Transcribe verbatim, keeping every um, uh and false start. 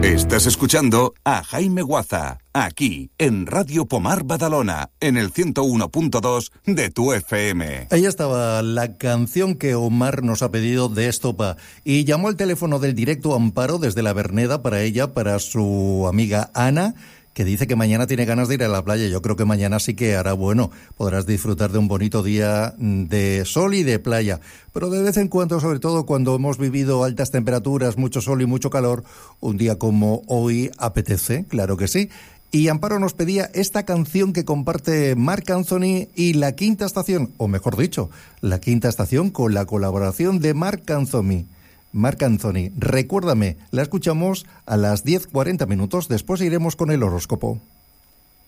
Estás escuchando a Jaime Guaza, aquí, en Radio Pomar Badalona, en el ciento uno punto dos de tu F M. Ahí estaba la canción que Omar nos ha pedido de Estopa. Y llamó al teléfono del directo Amparo desde la Verneda para ella, para su amiga Ana, que dice que mañana tiene ganas de ir a la playa. Yo creo que mañana sí que hará bueno. Podrás disfrutar de un bonito día de sol y de playa. Pero de vez en cuando, sobre todo cuando hemos vivido altas temperaturas, mucho sol y mucho calor, un día como hoy apetece, claro que sí. Y Amparo nos pedía esta canción que comparte Marc Anthony y La Quinta Estación, o mejor dicho, La Quinta Estación con la colaboración de Marc Anthony. Marc Anthony, recuérdame, la escuchamos a las diez cuarenta minutos, después iremos con el horóscopo.